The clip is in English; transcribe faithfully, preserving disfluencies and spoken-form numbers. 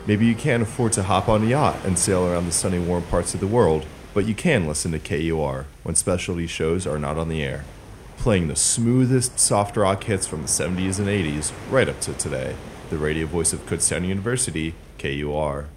Maybe you can't afford to hop on a yacht and sail around the sunny, warm parts of the world, but you can listen to K U R when specialty shows are not on the air, playing the smoothest soft rock hits from the seventies and eighties right up to today. The radio voice of Kutztown University, K U R.